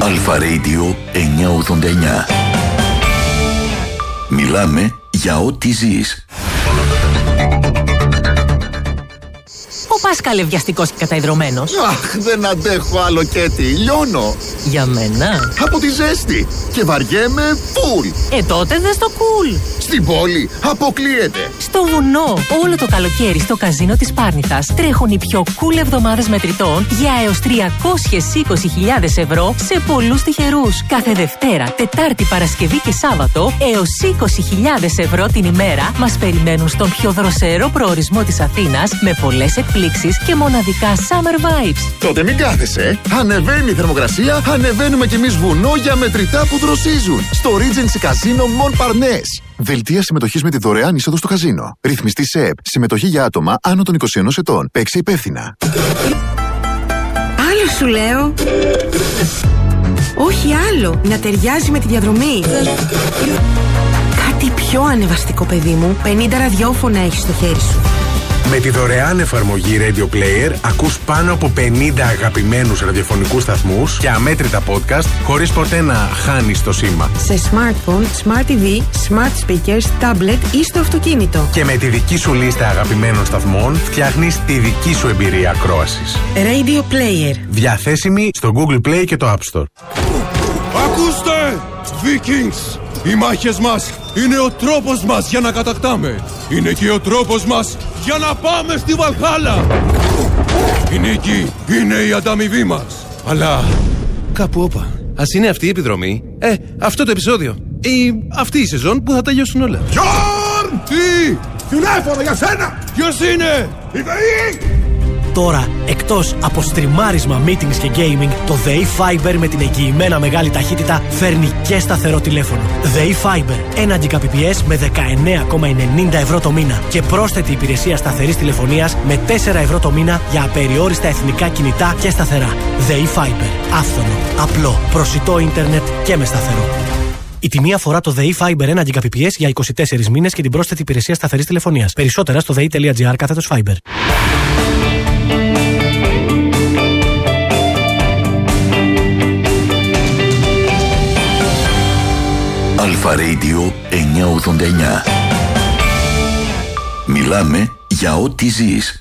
Αλφα Radio 989. Μιλάμε για ό,τι ζεις. Ο Πάσκαλε βιαστικός και καταϊδρωμένος. Αχ, δεν αντέχω άλλο Κέτι, λιώνω. Για μένα. Από τη ζέστη. Και βαριέμαι φουλ. Τότε δες το cool. Στην πόλη αποκλείεται. Στο βουνό, όλο το καλοκαίρι στο καζίνο της Πάρνηθας τρέχουν οι πιο cool εβδομάδες μετρητών για έως 320.000 ευρώ σε πολλούς τυχερούς. Κάθε Δευτέρα, Τετάρτη, Παρασκευή και Σάββατο έως 20.000 ευρώ την ημέρα μας περιμένουν στον πιο δροσερό προορισμό της Αθήνας με πολλές εκπλήξεις και μοναδικά summer vibes. Τότε μην κάθεσαι. Ανεβαίνει η θερμοκρασία, ανεβαίνουμε κι εμείς βουνό για μετρητά που δροσίζουν. Στο Regency Casino Montparnasse. Δελτία συμμετοχής με τη δωρεάν είσοδο στο καζίνο. Ρυθμιστή σε ΕΠ. Συμμετοχή για άτομα άνω των 21 ετών. Παίξε υπεύθυνα. Άλλο σου λέω. Όχι άλλο. Να ταιριάζει με τη διαδρομή. Κάτι πιο ανεβαστικό, παιδί μου. 50 ραδιόφωνα έχεις στο χέρι σου. Με τη δωρεάν εφαρμογή Radio Player ακούς πάνω από 50 αγαπημένους ραδιοφωνικούς σταθμούς και αμέτρητα podcast χωρίς ποτέ να χάνεις το σήμα. Σε smartphone, smart TV, smart speakers, tablet ή στο αυτοκίνητο. Και με τη δική σου λίστα αγαπημένων σταθμών φτιάχνεις τη δική σου εμπειρία ακρόασης. Radio Player. Διαθέσιμη στο Google Play και το App Store. Ακούστε! Vikings! Οι μάχες μας είναι ο τρόπος μας για να κατακτάμε. Είναι και ο τρόπος μας για να πάμε στη Βαλχάλα. Η νίκη είναι η ανταμοιβή μας. Αλλά κάπου όπα. Ας είναι αυτή η επιδρομή, αυτό το επεισόδιο ή αυτή η σεζόν που θα τελειώσουν όλα. Γιόρν! Τι! Τηλέφωνο για σένα! Ποιος είναι? Η ΔΕΗ! Τώρα, εκτός από στριμάρισμα, meetings και gaming, το ΔΕΗ Fiber με την εγγυημένα μεγάλη ταχύτητα φέρνει και σταθερό τηλέφωνο. ΔΕΗ Fiber, 1 Gbps με 19,90 ευρώ το μήνα και πρόσθετη υπηρεσία σταθερής τηλεφωνίας με 4 ευρώ το μήνα για απεριόριστα εθνικά κινητά και σταθερά. ΔΕΗ Fiber, άφθονο, απλό, προσιτό ίντερνετ και με σταθερό. Η τιμή αφορά το ΔΕΗ Fiber 1 Gbps για 24 μήνες και την πρόσθετη υπηρεσία σταθερής τηλεφωνίας. Περισσότερα στο dei.gr/Fiber. Αλφα Radio 989. Μιλάμε για ό,τι ζεις.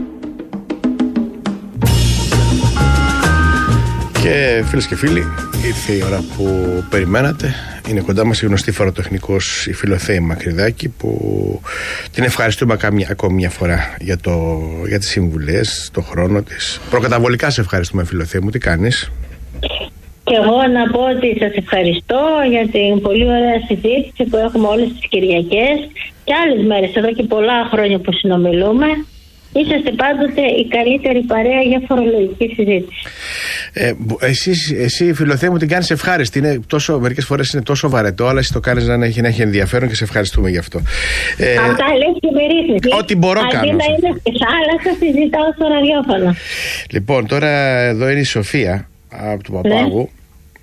Και φίλες και φίλοι, ήρθε η ώρα που περιμένατε. Είναι κοντά μας η γνωστή φοροτεχνικός η Φιλοθέη Μακρυδάκη, που την ευχαριστούμε ακόμη μια φορά για τις συμβουλές, το χρόνο της. Προκαταβολικά σε ευχαριστούμε, Φιλοθέη μου. Τι κάνεις? Και εγώ να πω ότι σας ευχαριστώ για την πολύ ωραία συζήτηση που έχουμε όλες τις Κυριακές και άλλες μέρες εδώ και πολλά χρόνια που συνομιλούμε. Είσαστε πάντοτε η καλύτερη παρέα για φορολογική συζήτηση. Εσύ, Φιλοθέη μου, την κάνεις ευχάριστη. Μερικές φορές είναι τόσο βαρετό, αλλά εσύ το κάνεις να έχει ενδιαφέρον και σε ευχαριστούμε γι' αυτό. Αυτά λες και με ρύθμιση. Ό,τι μπορώ κάνω. Αντί να είναι στη θάλασσα, συζητάω στο ραδιόφωνο. Λοιπόν, τώρα εδώ είναι η Σοφία από του Παπάγου. Ναι.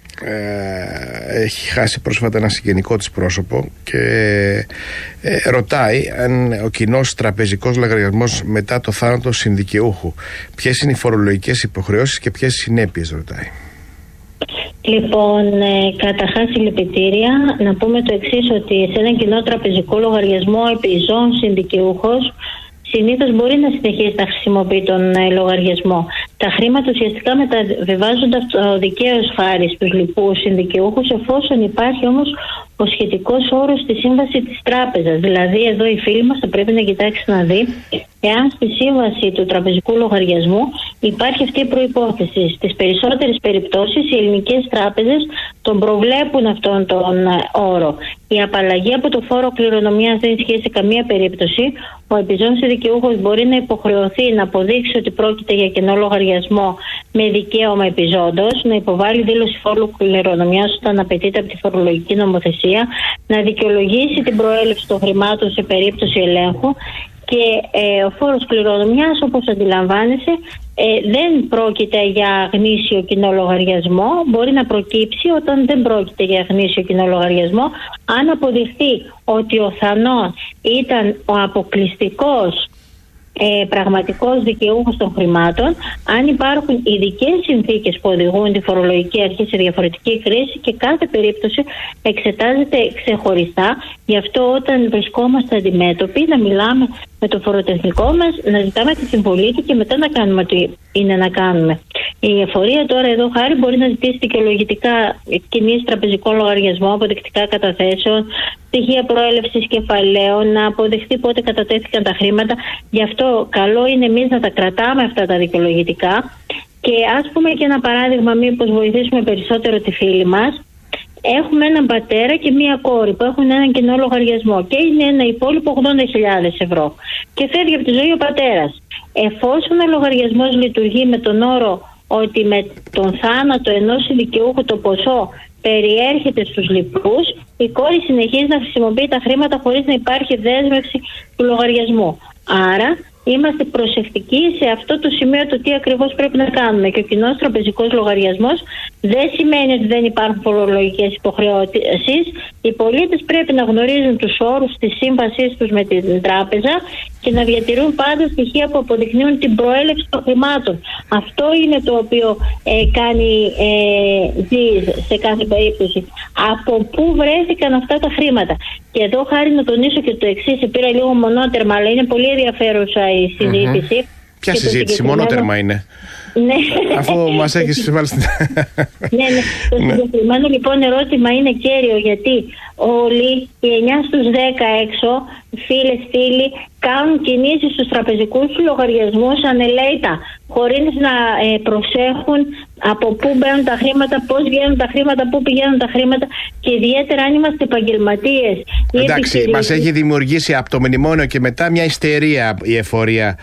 Έχει χάσει πρόσφατα ένα συγγενικό της πρόσωπο και ρωτάει αν ο κοινός τραπεζικός λογαριασμός μετά το θάνατο συνδικαιούχου, ποιες είναι οι φορολογικές υποχρεώσεις και ποιες συνέπειες, ρωτάει. Λοιπόν, καταρχάς συλληπιτήρια. Να πούμε το εξής, ότι σε έναν κοινό τραπεζικό λογαριασμό επιζών συνδικαιούχος συνήθως μπορεί να συνεχίσει να χρησιμοποιεί τον λογαριασμό. Τα χρήματα ουσιαστικά μεταβιβάζονται αυτοδικαίως χάρη στους λοιπούς συνδικαιούχους, εφόσον υπάρχει όμως ο σχετικός όρος στη σύμβαση της τράπεζας. Δηλαδή, εδώ η φίλη μας θα πρέπει να κοιτάξει να δει εάν στη σύμβαση του τραπεζικού λογαριασμού υπάρχει αυτή η προϋπόθεση. Στις περισσότερες περιπτώσεις, οι ελληνικές τράπεζες τον προβλέπουν αυτόν τον όρο. Η απαλλαγή από το φόρο κληρονομιάς δεν ισχύει σε καμία περίπτωση. Ο επιζών συνδικαιούχος μπορεί να υποχρεωθεί να αποδείξει ότι πρόκειται για κενό λογαριασμό με δικαίωμα επιζώντος, να υποβάλει δήλωση φόρου κληρονομιάς όταν απαιτείται από τη φορολογική νομοθεσία, να δικαιολογήσει την προέλευση των χρημάτων σε περίπτωση ελέγχου. Και ο φόρος κληρονομιάς, όπως αντιλαμβάνεσαι, δεν πρόκειται για γνήσιο κοινό λογαριασμό. Μπορεί να προκύψει όταν δεν πρόκειται για γνήσιο κοινό λογαριασμό, αν αποδειχθεί ότι ο θανός ήταν ο αποκλειστικός πραγματικός δικαιούχος των χρημάτων, αν υπάρχουν ειδικές συνθήκες που οδηγούν τη φορολογική αρχή σε διαφορετική χρήση, και κάθε περίπτωση εξετάζεται ξεχωριστά. Γι' αυτό όταν βρισκόμαστε αντιμέτωποι, να μιλάμε με το φοροτεχνικό μας, να ζητάμε τη συμβολή του και μετά να κάνουμε ό,τι είναι να κάνουμε. Η εφορία τώρα εδώ χάρη μπορεί να ζητήσει δικαιολογητικά κινήσεις τραπεζικών λογαριασμών, αποδεικτικά καταθέσεων, στοιχεία προέλευσης κεφαλαίων, να αποδεχτεί πότε κατατέθηκαν τα χρήματα. Γι' αυτό καλό είναι εμείς να τα κρατάμε αυτά τα δικαιολογητικά. Και ας πούμε και ένα παράδειγμα, μήπως βοηθήσουμε περισσότερο τη φίλη μας. Έχουμε έναν πατέρα και μία κόρη που έχουν έναν κοινό λογαριασμό και είναι ένα υπόλοιπο 80.000 ευρώ. Και φεύγει από τη ζωή ο πατέρας. Εφόσον ο λογαριασμός λειτουργεί με τον όρο ότι με τον θάνατο ενός δικαιούχου το ποσό περιέρχεται στους λοιπούς, η κόρη συνεχίζει να χρησιμοποιεί τα χρήματα χωρίς να υπάρχει δέσμευση του λογαριασμού. Άρα είμαστε προσεκτικοί σε αυτό το σημείο, το τι ακριβώς πρέπει να κάνουμε. Και ο κοινός τραπεζικός λογαριασμός δεν σημαίνει ότι δεν υπάρχουν φορολογικές υποχρεώσεις. Οι πολίτες πρέπει να γνωρίζουν τους όρους της σύμβασής τους με την τράπεζα και να διατηρούν πάντα στοιχεία που αποδεικνύουν την προέλευση των χρημάτων. Αυτό είναι το οποίο κάνει σε κάθε περίπτωση. Από πού βρέθηκαν αυτά τα χρήματα. Και εδώ χάρη να τονίσω και το εξής, πήρα λίγο μονότερμα, αλλά είναι πολύ ενδιαφέρουσα η συζήτηση. Ποια συζήτηση, μονότερμα είναι? Ναι. Αφού μας έχεις βάλει στην... Ναι. Το συγκεκριμένο λοιπόν ερώτημα είναι κέριο, γιατί όλοι οι 9 στους 10 έξω, φίλοι, κάνουν κινήσεις στους τραπεζικούς λογαριασμούς ανελαίητα, χωρίς να προσέχουν από πού μπαίνουν τα χρήματα, πώς βγαίνουν τα χρήματα, πού πηγαίνουν τα χρήματα, και ιδιαίτερα αν είμαστε επαγγελματίες. Εντάξει, μας έχει δημιουργήσει από το μνημόνιο και μετά μια ιστερία η εφορία.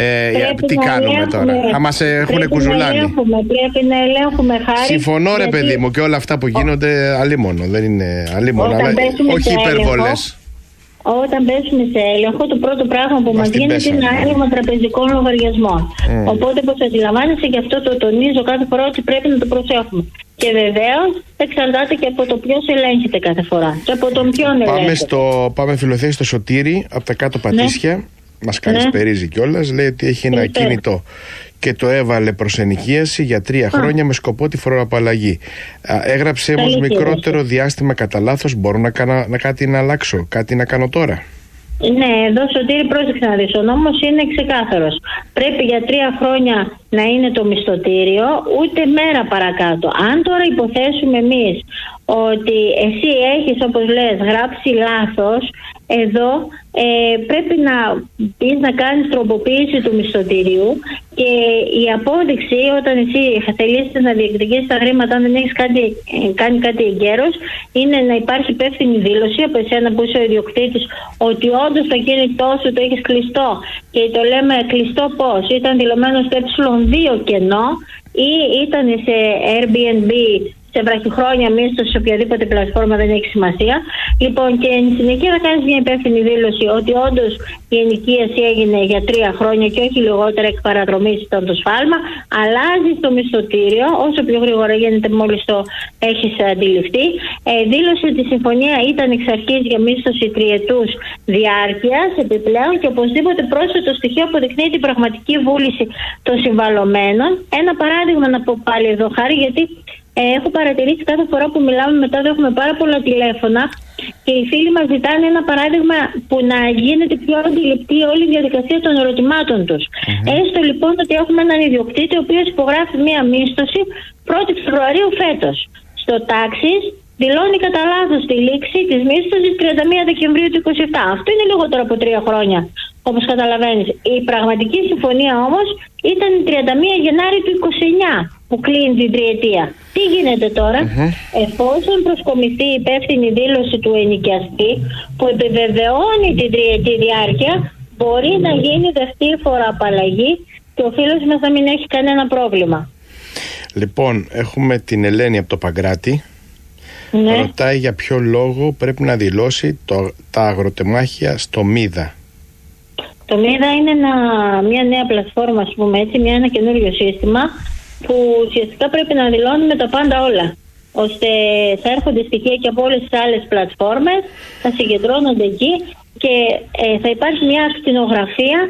Τι κάνουμε τώρα? Θα μας έχουν κουζουλάνει. Πρέπει να ελέγχουμε, χάρη. Συμφωνώ, ρε παιδί μου, και όλα αυτά που γίνονται αλίμονο. Δεν είναι αλίμονο, αλλά όχι υπερβολές. Όταν πέσουμε σε έλεγχο, το πρώτο πράγμα που μας γίνεται είναι άνοιγμα τραπεζικών λογαριασμών. Οπότε, όπως αντιλαμβάνεσαι, γι' αυτό το τονίζω κάθε φορά ότι πρέπει να το προσέχουμε. Και βεβαίως εξαρτάται και από το ποιος ελέγχεται κάθε φορά. Και από τον ποιον ελέγχεται. Πάμε φιλοθέη στο Σωτήρι, από τα κάτω Πατήσια. Μας καλησπερίζει κιόλας. Λέει ότι έχει ένα κινητό και το έβαλε προς ενοικίαση για 3 χρόνια με σκοπό τη φοροαπαλλαγή. Έγραψε όμως μικρότερο διάστημα κατά λάθος. Μπορώ κάτι να αλλάξω, κάτι να κάνω τώρα? Ναι, εδώ Σωτήρη πρόσεξε να δεις. Ο νόμος είναι ξεκάθαρος. Πρέπει για 3 χρόνια να είναι το μισθωτήριο, ούτε μέρα παρακάτω. Αν τώρα υποθέσουμε εμείς ότι εσύ έχεις, όπως λες, γράψει λάθος, εδώ πρέπει να πεις να κάνεις τροποποίηση του μισθωτήριου, και η απόδειξη όταν εσύ θελήσεις να διεκδικήσεις τα χρήματα, αν δεν έχεις κάνει κάτι εγκαίρος, είναι να υπάρχει υπεύθυνη δήλωση από εσένα που είσαι ο ιδιοκτήτης ότι όντως το κίνητό σου το έχεις κλειστό, και το λέμε κλειστό πώς? Ήταν δηλωμένο στο ε2 κενό ή ήταν σε Airbnb σε βραχυχρόνια μίσθωση σε οποιαδήποτε πλατφόρμα, δεν έχει σημασία. Λοιπόν, και εν συνεχεία να κάνεις μια υπεύθυνη δήλωση ότι όντως η ενοικίαση έγινε για 3 χρόνια και όχι λιγότερα, εκ παραδρομής ήταν το σφάλμα. Αλλάζεις το μισθωτήριο όσο πιο γρήγορα γίνεται, μόλις το έχεις αντιληφθεί. Δήλωσε ότι η συμφωνία ήταν εξ αρχής για μίσθωση 3ετούς διάρκειας επιπλέον, και οπωσδήποτε πρόσθετο στοιχείο αποδεικνύει την πραγματική βούληση των συμβαλωμένων. Ένα παράδειγμα να πω πάλι εδώ, χάρη, γιατί έχω παρατηρήσει κάθε φορά που μιλάμε μετά έχουμε πάρα πολλά τηλέφωνα και οι φίλοι μας ζητάνε ένα παράδειγμα που να γίνεται πιο αντιληπτή όλη η διαδικασία των ερωτημάτων τους. Έστω λοιπόν ότι έχουμε έναν ιδιοκτήτη ο οποίος υπογράφει μία μίσθωση 1η Φεβρουαρίου φέτος. Στο τάξης δηλώνει κατά λάθος τη λήξη της μίσθωσης 31 Δεκεμβρίου του 2027. Αυτό είναι λιγότερο από 3 χρόνια, όπως καταλαβαίνεις. Η πραγματική συμφωνία όμως ήταν 31 Γενάρη του 29 που κλείνει την 3ετία. Τι γίνεται τώρα? Εφόσον προσκομιστεί η υπεύθυνη δήλωση του ενοικιαστή που επιβεβαιώνει την 3ετή διάρκεια, μπορεί να γίνει δεκτή φοροαπαλλαγή και ο φίλος μας να μην έχει κανένα πρόβλημα. Λοιπόν, έχουμε την Ελένη από το Παγκράτη. Ναι. Ρωτάει για ποιο λόγο πρέπει να δηλώσει τα αγροτεμάχια στο ΜΙΔΑ. Το ΜΙΔΑ είναι μια νέα πλατφόρμα, ας πούμε έτσι, ένα καινούριο σύστημα που ουσιαστικά πρέπει να δηλώνουμε τα πάντα όλα, ώστε θα έρχονται στοιχεία και από όλες τις άλλες πλατφόρμες, θα συγκεντρώνονται εκεί και θα υπάρχει μια ακτινογραφία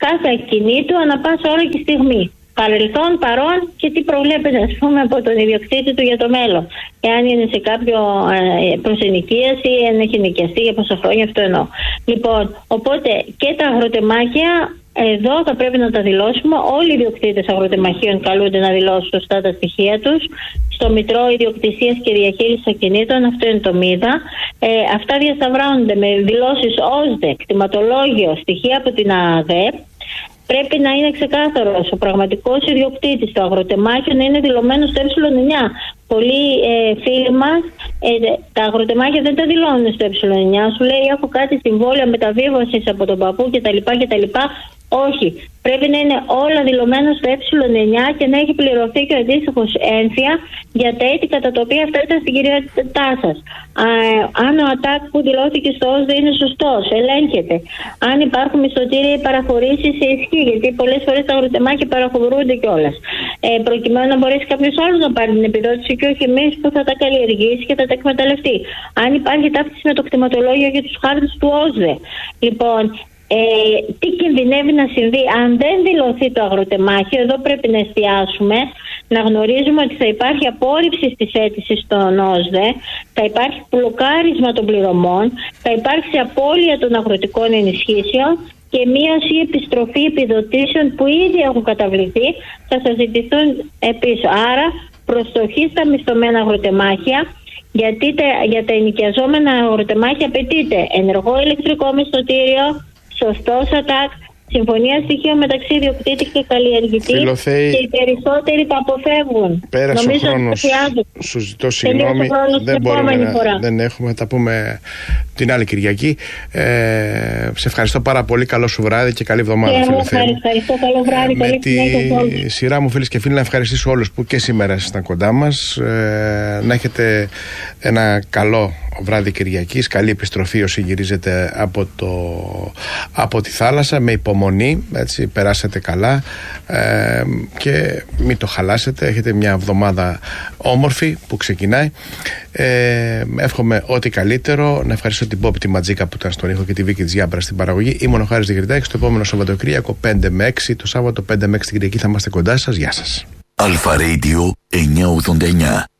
κάθε ακινήτου ανά πάσα ώρα και στιγμή. Παρελθόν, παρόν και τι προβλέπεται, ας πούμε, από τον ιδιοκτήτη του για το μέλλον. Εάν είναι σε κάποιο προσενοικίαση ή αν έχει νοικιαστεί για πόσα χρόνια, αυτό εννοώ. Λοιπόν, οπότε και τα αγροτεμάχια εδώ θα πρέπει να τα δηλώσουμε. Όλοι οι ιδιοκτήτες αγροτεμαχίων καλούνται να δηλώσουν σωστά τα στοιχεία τους στο Μητρό Ιδιοκτησίας και Διαχείρισης Ακινήτων, αυτό είναι το ΜΙΔΑ. Αυτά διασταυρώνονται με δηλώσεις ΟΣΔΕ, κτηματολόγιο, στοιχεία από την ΑΔΕ. Πρέπει να είναι ξεκάθαρος ο πραγματικός ιδιοκτήτης, το αγροτεμάχιο να είναι δηλωμένο στο Ε9. Πολλοί φίλοι μας τα αγροτεμάχια δεν τα δηλώνουν στο Ε9. Σου λέει έχω κάτι συμβόλαια μεταβίβασης από τον παππού κτλ. Όχι. Πρέπει να είναι όλα δηλωμένα στο Ε9 και να έχει πληρωθεί και ο αντίστοιχος ένφια για τα έτη κατά τα οποία αυτά ήταν στην κυριότητά σας. Αν ο ΑΤΑΚ που δηλώθηκε στο ΟΣΔΕ είναι σωστός, ελέγχεται. Αν υπάρχουν μισθωτήρια ή παραχωρήσεις σε ισχύ, γιατί πολλές φορές τα αγροτεμάχια παραχωρούνται κιόλας. Προκειμένου να μπορέσει κάποιος άλλος να πάρει την επιδότηση και όχι εμείς που θα τα καλλιεργήσει και θα τα εκμεταλλευτεί. Αν υπάρχει ταύτιση με το κτηματολόγιο για τους χάρτες του ΟΣΔΕ. Λοιπόν, τι κινδυνεύει να συμβεί αν δεν δηλωθεί το αγροτεμάχιο? Εδώ πρέπει να εστιάσουμε, να γνωρίζουμε ότι θα υπάρχει απόρριψη της αίτησης των ΟΣΔΕ, θα υπάρχει μπλοκάρισμα των πληρωμών, θα υπάρξει απώλεια των αγροτικών ενισχύσεων και μείωση επιστροφή επιδοτήσεων που ήδη έχουν καταβληθεί, θα σας ζητηθούν πίσω. Άρα προστοχή στα μισθωμένα αγροτεμάχια, γιατί για τα ενοικιαζόμενα αγροτεμάχια απαιτείται ενεργό ηλεκτρικό μισθωτήριο, σωστός ΑΤΑΚ, συμφωνία στοιχείων μεταξύ ιδιοκτήτη και καλλιεργητή. Φιλοθέη, και οι περισσότεροι τα αποφεύγουν. Πέρασε ο χρόνος. Σου ζητώ συγγνώμη, δεν μπορούμε δεν έχουμε, τα πούμε την άλλη Κυριακή. Σε ευχαριστώ πάρα πολύ, καλό σου βράδυ και καλή εβδομάδα. Ευχαριστώ, καλό βράδυ, καλή συνέχεια. Με τη σειρά μου, φίλες και φίλοι, να ευχαριστήσω όλους που και σήμερα ήσασταν κοντά μας. Να έχετε ένα καλό βράδυ Κυριακής, καλή επιστροφή όσοι γυρίζετε από τη θάλασσα, με υπομονή, έτσι, περάσετε καλά και μην το χαλάσετε. Έχετε μια εβδομάδα όμορφη που ξεκινάει. Εύχομαι ό,τι καλύτερο. Να ευχαριστώ την Πόπη τη Ματζίκα που ήταν στον ήχο και τη Βίκη Τζιάμπρα στην παραγωγή. Ήμουν ο Χάρης Διγρητάκης. Το επόμενο Σαββατοκύριακο 5 με 6, το Σάββατο 5 με 6 την Κυριακή θα είμαστε κοντά σας. Γεια σας. Αλφα Radio 989.